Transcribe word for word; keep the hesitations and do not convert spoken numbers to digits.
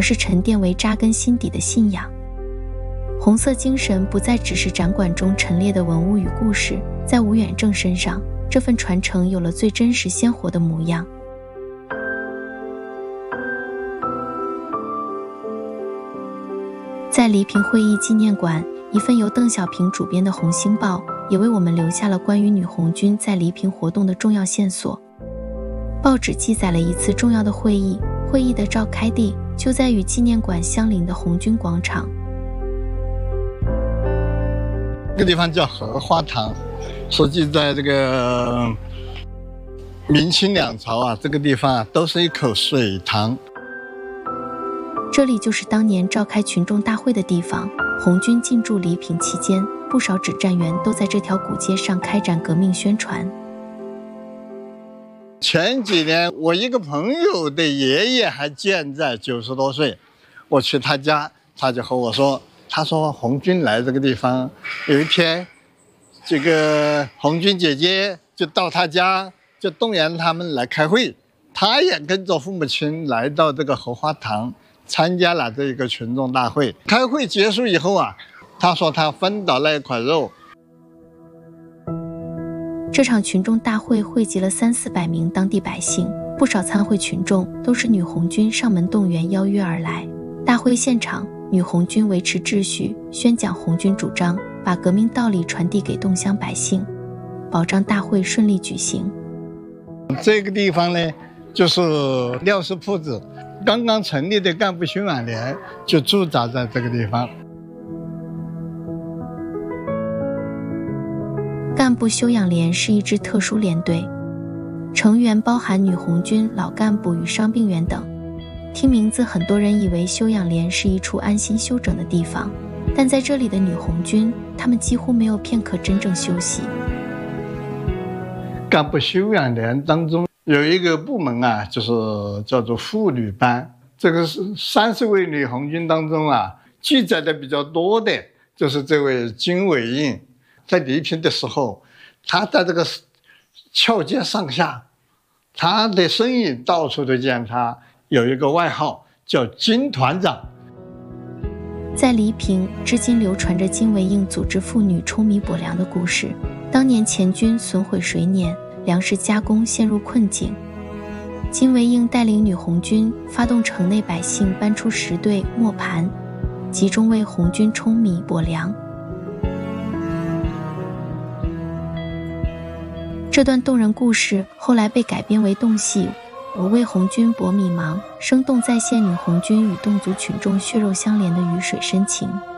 是沉淀为扎根心底的信仰。红色精神不再只是展馆中陈列的文物与故事，在吴远正身上，这份传承有了最真实鲜活的模样。在黎平会议纪念馆，一份由邓小平主编的《红星报》也为我们留下了关于女红军在黎平活动的重要线索。报纸记载了一次重要的会议，会议的召开地就在与纪念馆相邻的红军广场。 这个地方叫荷花塘，实际在这个明清两朝啊，这个地方啊都是一口水塘。 这里就是当年召开群众大会的地方。红军进驻黎平期间，不少指战员都在这条古街上开展革命宣传。 前几年我一个朋友的爷爷还健在，九十多岁，我去他家，他就和我说，他说红军来这个地方，有一天这个红军姐姐就到他家，就动员他们来开会，他也跟着父母亲来到这个荷花塘参加了这个群众大会。开会结束以后啊，他说他分到那一块肉。 这场群众大会汇集了三四百名当地百姓，不少参会群众都是女红军上门动员邀约而来。大会现场，女红军维持秩序，宣讲红军主张，把革命道理传递给洞乡百姓，保障大会顺利举行。 这个地方呢，就是廖氏铺子刚刚成立的干部休养连就驻扎在这个地方。 干部休养连是一支特殊连队，成员包含女红军、老干部与伤病员等。听名字，很多人以为休养连是一处安心休整的地方，但在这里的女红军，她们几乎没有片刻真正休息。 干部休养连当中有一个部门啊，就是叫做妇女班。这个是三十位女红军当中啊，记载的比较多的就是这位金伟印。在黎平的时候，他在这个桥街上下，他的身影到处都见他，有一个外号叫金团长。 在黎平，至今流传着金伟印组织妇女舂米拨粮的故事。当年前军损毁水碾，粮食加工陷入困境，金伟印带领女红军发动城内百姓搬出石堆、磨盘，集中为红军舂米拨粮。这段动人故事后来被改编为动戏《我为红军拨米忙》，生动再现女红军与侗族群众血肉相连的鱼水深情。